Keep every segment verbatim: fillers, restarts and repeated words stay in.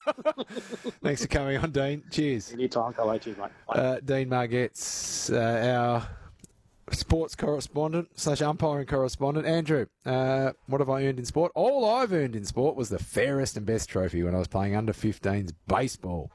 Thanks for coming on, Dean. Cheers. Anytime. Hello, cheers, mate. Bye. Uh, Dean Margetts, uh, our sports correspondent slash umpiring correspondent. Andrew, uh, what have I earned in sport? All I've earned in sport was the fairest and best trophy when I was playing under fifteens baseball.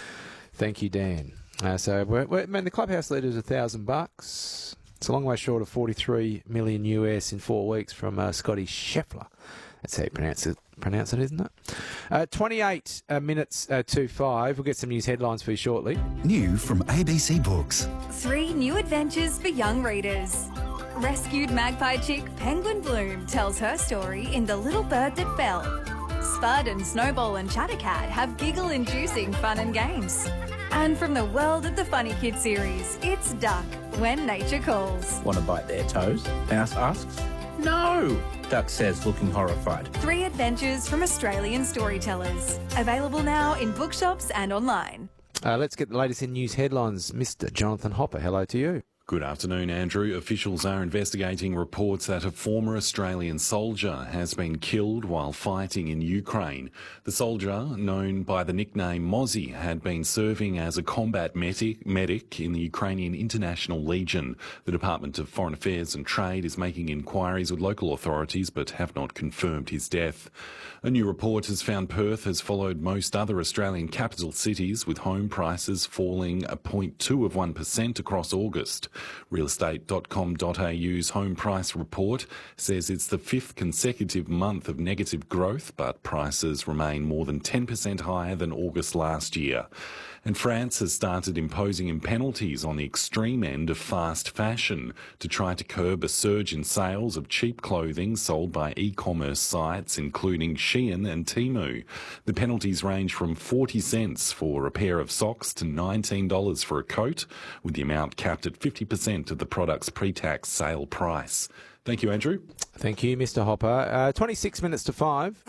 Thank you, Dan. Uh, so, we're, we're, man, the clubhouse leader is a thousand bucks. It's a long way short of forty-three million U S in four weeks from uh, Scotty Scheffler. That's how you pronounce it, pronounce it, isn't it? Uh, twenty-eight uh, minutes uh, to five. We'll get some news headlines for you shortly. New from A B C Books. Three new adventures for young readers. Rescued magpie chick Penguin Bloom tells her story in The Little Bird That Fell. Spud and Snowball and Chattercat have giggle-inducing fun and games. And from the world of the Funny Kid series, it's Duck, When Nature Calls. Want to bite their toes? Mouse asks. No, Duck says, looking horrified. Three adventures from Australian storytellers. Available now in bookshops and online. Uh, let's get the latest in news headlines. Mister Jonathan Hopper, hello to you. Good afternoon, Andrew. Officials are investigating reports that a former Australian soldier has been killed while fighting in Ukraine. The soldier, known by the nickname Mozzie, had been serving as a combat medic, medic in the Ukrainian International Legion. The Department of Foreign Affairs and Trade is making inquiries with local authorities but have not confirmed his death. A new report has found Perth has followed most other Australian capital cities, with home prices falling zero point two of one percent across August. real estate dot com dot a u's home price report says it's the fifth consecutive month of negative growth, but prices remain more than ten percent higher than August last year. And France has started imposing penalties on the extreme end of fast fashion to try to curb a surge in sales of cheap clothing sold by e-commerce sites, including Shein and Temu. The penalties range from forty cents for a pair of socks to nineteen dollars for a coat, with the amount capped at fifty percent of the product's pre-tax sale price. Thank you, Andrew. Thank you, Mister Hopper. Uh, twenty-six minutes to five.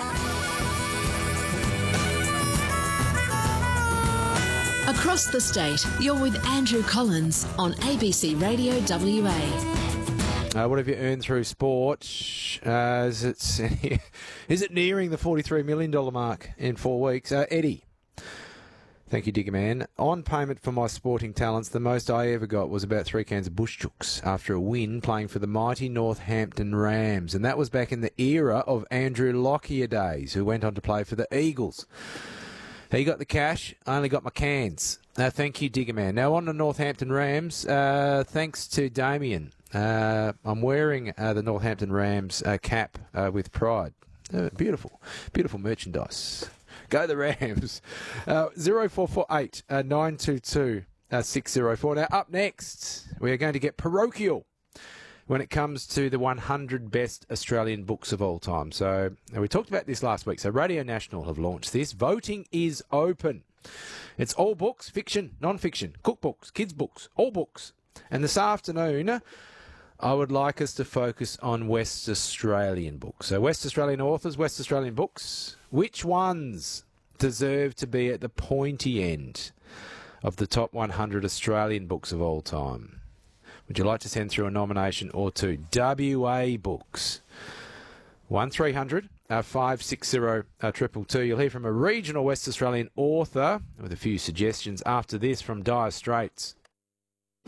Across the state, you're with Andrew Collins on A B C Radio W A. Uh, what have you earned through sport? Uh, is, it, is it nearing the forty-three million dollars mark in four weeks? Uh, Eddie. Thank you, Digger Man. On payment for my sporting talents, the most I ever got was about three cans of Bush Chooks after a win playing for the mighty Northampton Rams. And that was back in the era of Andrew Lockyer days, who went on to play for the Eagles. He got the cash, I only got my cans. Uh, thank you, Digger Man. Now on the Northampton Rams, uh, thanks to Damien. Uh, I'm wearing uh, the Northampton Rams uh, cap uh, with pride. Uh, beautiful, beautiful merchandise. Go the Rams. Uh, zero four four eight nine two two six zero four. Now up next, we are going to get parochial when it comes to the one hundred best Australian books of all time. So we talked about this last week. So Radio National have launched this. Voting is open. It's all books, fiction, non-fiction, cookbooks, kids' books, all books. And this afternoon, I would like us to focus on West Australian books. So West Australian authors, West Australian books. Which ones deserve to be at the pointy end of the top one hundred Australian books of all time? Would you like to send through a nomination or two? W A Books. one three hundred five six zero two two. You'll hear from a regional West Australian author with a few suggestions after this from Dire Straits.